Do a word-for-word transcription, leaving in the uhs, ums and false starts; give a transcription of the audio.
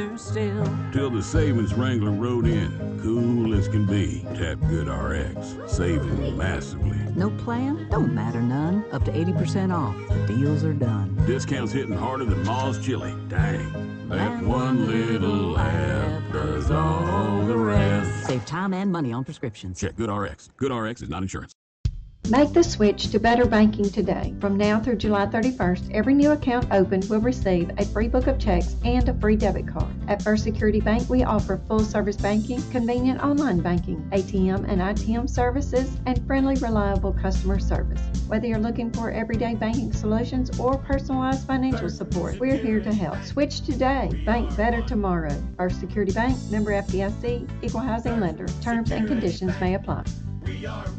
Still. Till the savings Wrangler rode in, cool as can be. Tap GoodRx, saving massively. No plan? Don't matter none. Up to eighty percent off. The deals are done. Discounts hitting harder than Ma's chili. Dang. That one little app does all the rest. Save time and money on prescriptions. Check GoodRx. GoodRx is not insurance. Make the switch to Better Banking today. From now through July thirty-first, every new account opened will receive a free book of checks and a free debit card. At First Security Bank, we offer full-service banking, convenient online banking, A T M and I T M services, and friendly, reliable customer service. Whether you're looking for everyday banking solutions or personalized financial support, we're here to help. Switch today. Bank better tomorrow. First Security Bank, member F D I C, equal housing lender. Terms and conditions may apply.